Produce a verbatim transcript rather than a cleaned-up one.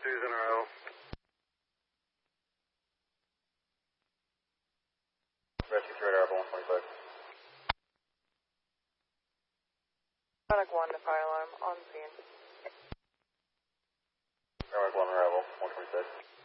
twos in a row. Rescue three Airborne one twenty-six. Medic one to fire alarm on scene. Medic one Arrival one twenty-six.